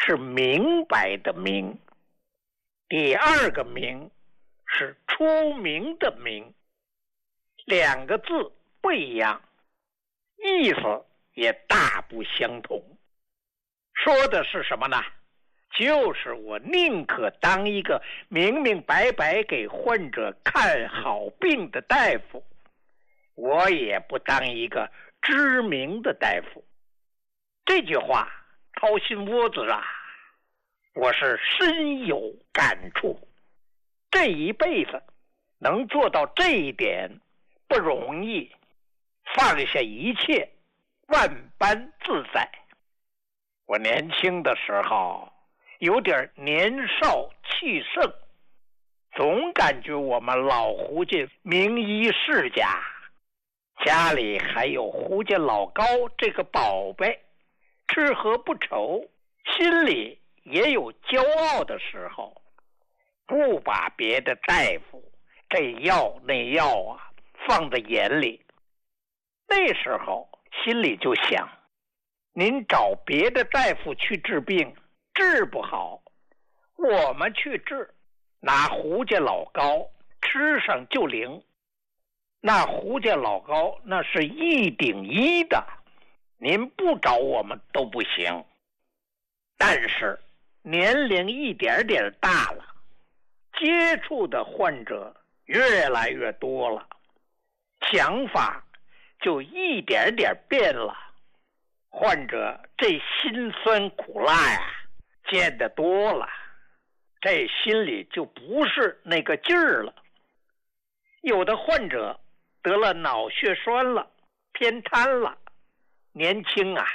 是明白的明，第二个明是出名的明，两个字不一样，意思也大不相同。说的是什么呢？就是我宁可当一个明明白白给患者看好病的大夫，我也不当一个知名的大夫。这句话掏心窝子啊，我是深有感触。这一辈子能做到这一点不容易，放下一切，万般自在。我年轻的时候有点年少气盛，总感觉我们老胡家名医世家，家里还有胡家老高这个宝贝，吃喝不愁，心里也有骄傲的时候，不把别的大夫这药那药啊放在眼里。那时候心里就想，您找别的大夫去治病治不好，我们去治，拿胡家老高吃上就灵。那胡家老高那是1顶1的，您不找我们都不行。但是年龄一点点大了，接触的患者越来越多了，想法就一点点变了。患者这辛酸苦辣呀，见得多了，这心里就不是那个劲儿了。有的患者得了脑血栓了，偏瘫了，年轻啊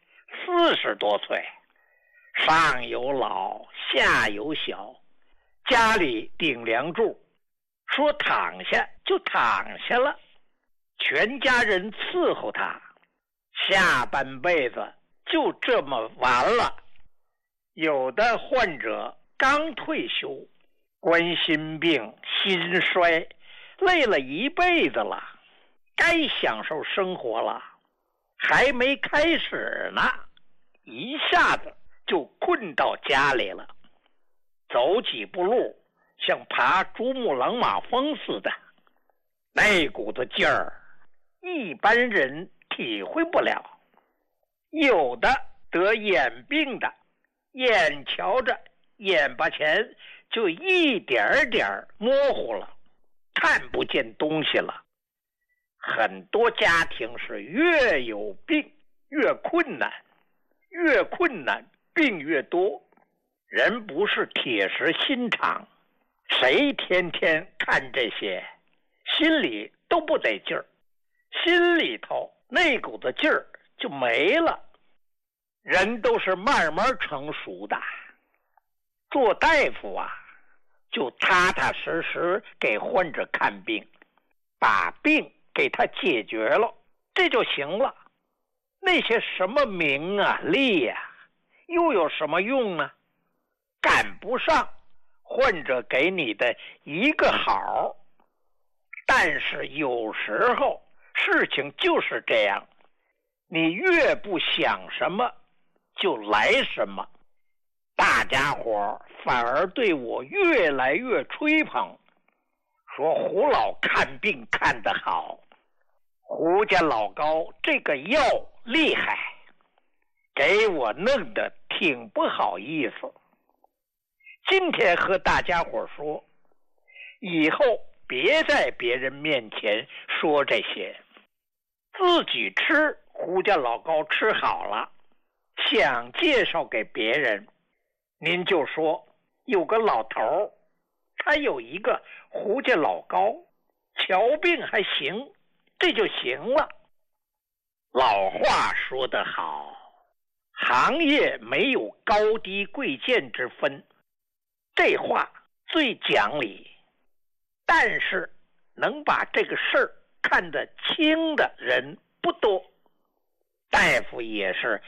，40多岁，上有老下有小，家里顶梁柱，说躺下就躺下了，全家人伺候他，下半辈子就这么完了。有的患者刚退休，冠心病、心衰，累了一辈子了，该享受生活了，还没开始呢，一下子就困到家里了，走几步路像爬珠穆朗玛峰似的，那股子劲儿一般人体会不了。有的得眼病的，眼瞧着眼巴前就一点点模糊了，看不见东西了。很多家庭是越有病越困难，越困难病越多。人不是铁石心肠，谁天天看这些，心里都不得劲儿，心里头那股子劲儿就没了。人都是慢慢成熟的，做大夫啊，就踏踏实实给患者看病，把病给他解决了，这就行了。那些什么名啊利啊，又有什么用呢？赶不上患者给你的一个好。但是有时候事情就是这样，你越不想什么就来什么，大家伙反而对我越来越吹捧，说胡老看病看得好，胡家老高这个药厉害，给我弄得挺不好意思。今天和大家伙说，以后别在别人面前说这些，自己吃胡家老高吃好了，想介绍给别人，您就说有个老头，他有一个胡家老高，瞧病还行，这就行了。老话说得好，行业没有高低贵贱之分，这话最讲理。但是能把这个事儿看得清的人不多。大夫也是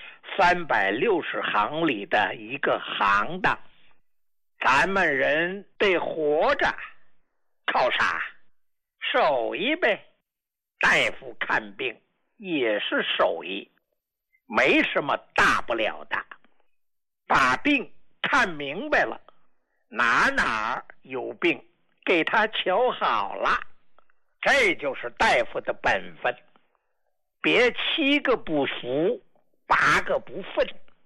360行里的一个行当，咱们人得活着，靠啥？手艺呗。大夫看病也是手艺，没什么大不了的。把病看明白了，哪有病，给他瞧好了，这就是大夫的本分。别7个不服，8个不忿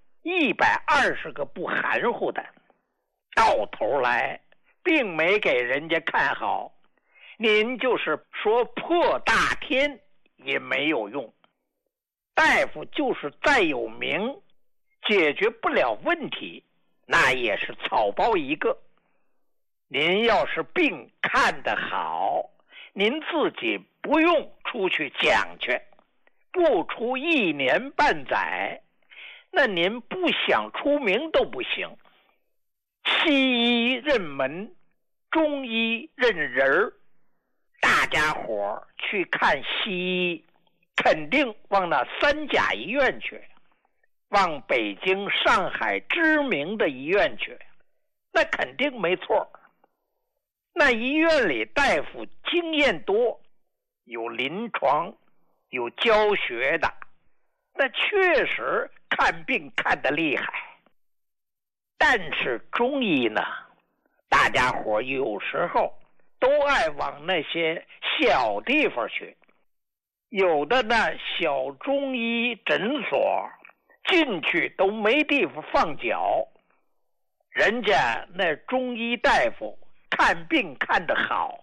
，120个不含糊的，到头来并没给人家看好，您就是说破大天也没有用。大夫就是再有名，解决不了问题，那也是草包一个。您要是病看得好，您自己不用出去讲去，不出1年半载，那您不想出名都不行。西医认门，中医认人儿，大家伙去看西医，肯定往那3甲医院去，往北京、上海知名的医院去，那肯定没错。那医院里大夫经验多，有临床，有教学的，那确实看病看得厉害。但是中医呢，大家伙有时候都爱往那些小地方去，有的那小中医诊所进去都没地方放脚，人家那中医大夫看病看得好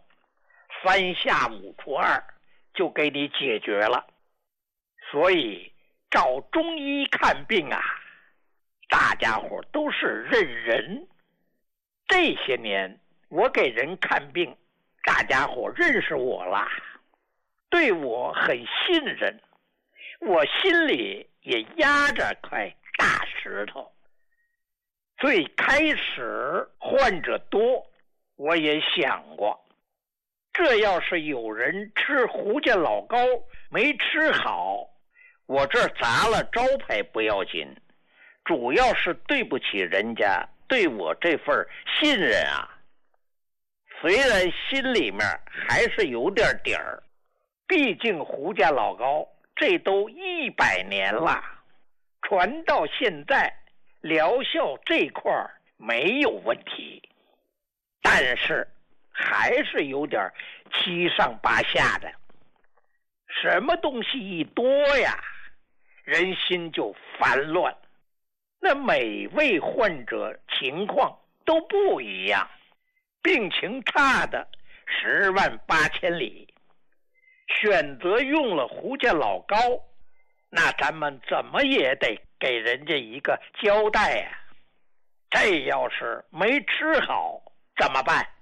，3下5除2就给你解决了。所以找中医看病啊，大家伙都是认人。这些年我给人看病，大家伙认识我了，对我很信任，我心里也压着块大石头。最开始患者多，我也想过，这要是有人吃胡家老膏没吃好，我这砸了招牌不要紧，主要是对不起人家对我这份信任啊。虽然心里面还是有点底儿，毕竟胡家老膏这都100年了，传到现在疗效这块没有问题，但是还是有点7上8下的。什么东西一多呀，人心就烦乱。那每位患者情况都不一样，病情差的10万8千里，选择用了胡家老膏，那咱们怎么也得给人家一个交代呀。这要是没吃好怎么办？